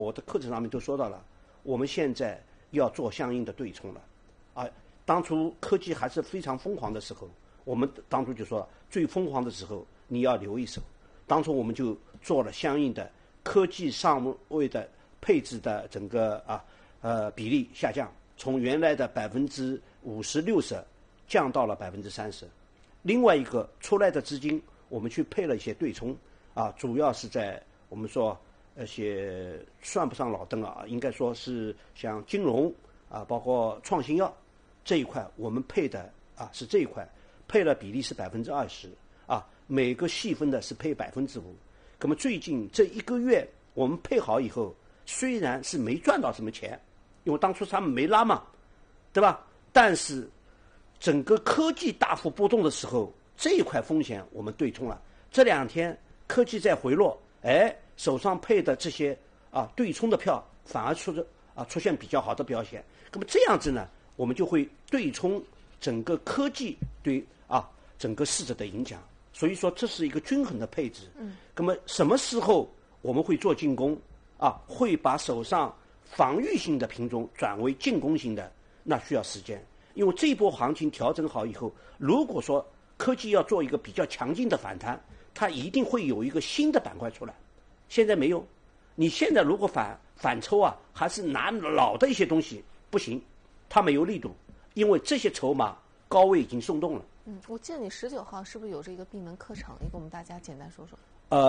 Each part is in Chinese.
我的课程上面都说到了，我们现在要做相应的对冲了。当初科技还是非常疯狂的时候，我们当初就说最疯狂的时候你要留一手。当初我们就做了相应的科技上位的配置的整个比例下降，从原来的50%-60%降到了30%。另外一个出来的资金，我们去配了一些对冲主要是在我们说那些算不上老登应该说是像金融包括创新药这一块，我们配的是这一块，配了比例是20%每个细分的是配5%。那么最近这1个月我们配好以后，虽然是没赚到什么钱，因为当初他们没拉嘛，对吧？但是整个科技大幅波动的时候，这一块风险我们对冲了。这2天科技在回落，手上配的这些对冲的票反而出现比较好的表现。那么这样子呢，我们就会对冲整个科技对整个市值的影响。所以说这是一个均衡的配置。那么什么时候我们会做进攻会把手上防御性的品种转为进攻型的，那需要时间。因为这一波行情调整好以后，如果说科技要做一个比较强劲的反弹，它一定会有一个新的板块出来。现在没有，你现在如果反抽还是拿老的一些东西不行，它没有力度，因为这些筹码高位已经松动了。 我记得你19号是不是有这个闭门课程？也给我们大家简单说说。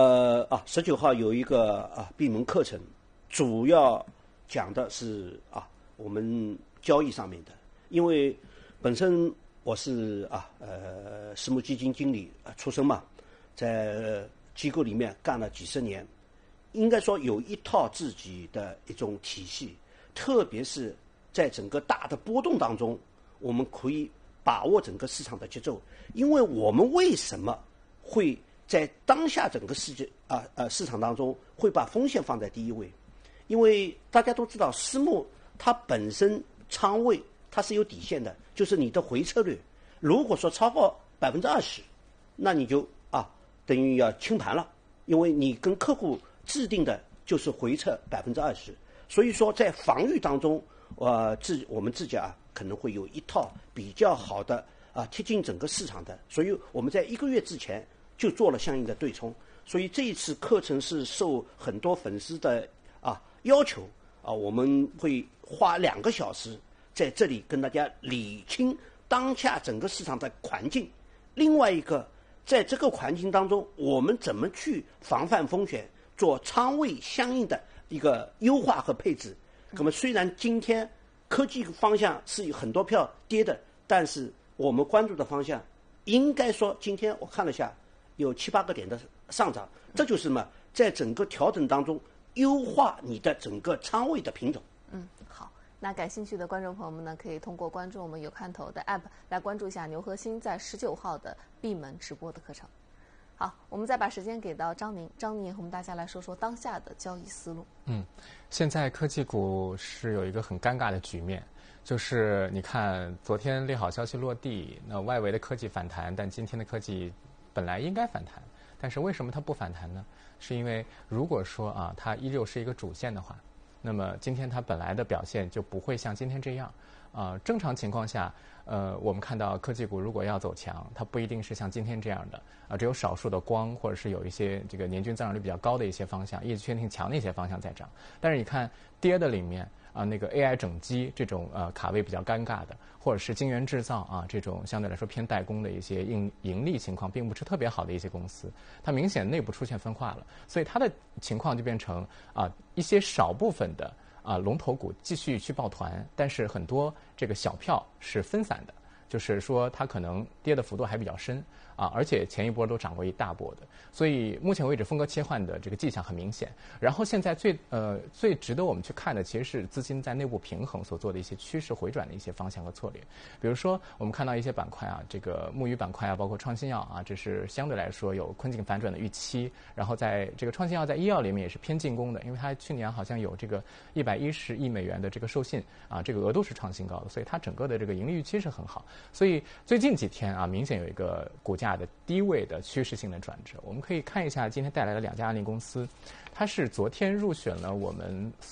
19号有一个闭门课程，主要讲的是我们交易上面的。因为本身我是私募基金经理出身嘛，在机构里面干了几十年，应该说有一套自己的一种体系，特别是在整个大的波动当中，我们可以把握整个市场的节奏。因为我们为什么会在当下整个市场当中会把风险放在第一位？因为大家都知道私募它本身仓位它是有底线的，就是你的回撤率，如果说超过20%，那你就等于要清盘了，因为你跟客户制定的就是回撤20%。所以说在防御当中，我们自己可能会有一套比较好的贴近整个市场的，所以我们在1个月之前就做了相应的对冲。所以这一次课程是受很多粉丝的要求我们会花2个小时在这里跟大家理清当下整个市场的环境。另外一个，在这个环境当中，我们怎么去防范风险，做仓位相应的一个优化和配置。那么虽然今天科技方向是有很多票跌的，但是我们关注的方向应该说今天我看了下有7、8个点的上涨，这就是什么？在整个调整当中优化你的整个仓位的品种。 好，那感兴趣的观众朋友们呢，可以通过关注我们有看头的 App 来关注一下牛核心在19号的闭门直播的课程。好，我们再把时间给到张宁，张宁也和我们大家来说说当下的交易思路。 现在科技股是有一个很尴尬的局面，就是你看昨天利好消息落地，那外围的科技反弹，但今天的科技本来应该反弹，但是为什么它不反弹呢？是因为如果说它依旧是一个主线的话，那么今天它本来的表现就不会像今天这样。正常情况下，我们看到科技股如果要走强，它不一定是像今天这样的只有少数的光或者是有一些这个年均增长率比较高的一些方向，业绩确定性强的一些方向在涨。但是你看跌的里面那个 AI 整机这种卡位比较尴尬的，或者是晶圆制造这种相对来说偏代工的一些盈利情况并不是特别好的一些公司，它明显内部出现分化了，所以它的情况就变成一些少部分的龙头股继续去抱团，但是很多这个小票是分散的，就是说它可能跌的幅度还比较深而且前一波都涨过一大波的，所以目前为止风格切换的这个迹象很明显。然后现在最值得我们去看的其实是资金在内部平衡所做的一些趋势回转的一些方向和策略。比如说我们看到一些板块这个牧渔板块包括创新药这是相对来说有困境反转的预期。然后在这个创新药在医药里面也是偏进攻的，因为它去年好像有这个110亿美元的这个授信这个额度是创新高的，所以它整个的这个盈利预期是很好。所以最近几天明显有一个股价价的低位的趋势性的转折。我们可以看一下今天带来的2家案例公司，它是昨天入选了我们